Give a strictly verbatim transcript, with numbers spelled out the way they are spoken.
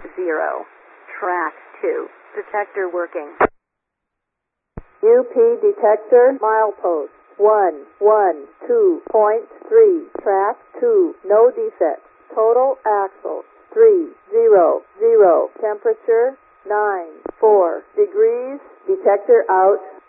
zero. Track two. Detector working. U P detector, milepost one one two point three. Track two. No defects. Total axle three zero zero. Temperature nine four degrees. Detector out.